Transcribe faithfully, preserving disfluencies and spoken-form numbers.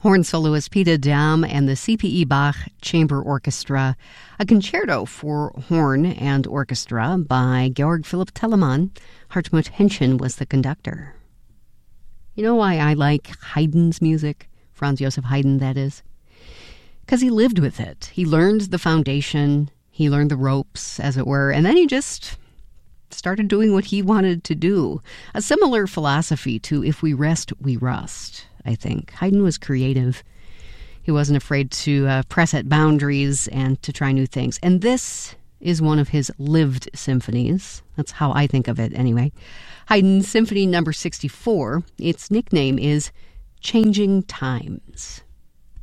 Horn soloist Peter Dam and the C P E Bach Chamber Orchestra, a concerto for horn and orchestra by Georg Philipp Telemann. Hartmut Henschen was the conductor. You know why I like Haydn's music? Franz Joseph Haydn, that is. Because he lived with it. He learned the foundation, he learned the ropes, as it were, and then he just started doing what he wanted to do. A similar philosophy to If We Rest, We Rust, I think. Haydn was creative. He wasn't afraid to uh, press at boundaries and to try new things. And this is one of his lived symphonies. That's how I think of it anyway. Haydn's Symphony number sixty-four. Its nickname is Changing Times.